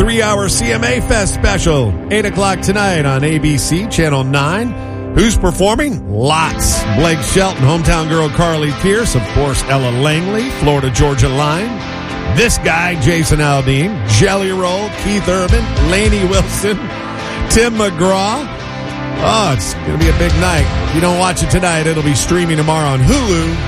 3-hour CMA Fest special, 8 o'clock tonight on ABC Channel 9. Who's performing? Lots. Blake Shelton, Hometown Girl Carly Pierce, of course, Ella Langley, Florida Georgia Line. This guy, Jason Aldean, Jelly Roll, Keith Urban, Lainey Wilson, Tim McGraw. Oh, it's going to be a big night. If you don't watch it tonight, it'll be streaming tomorrow on Hulu.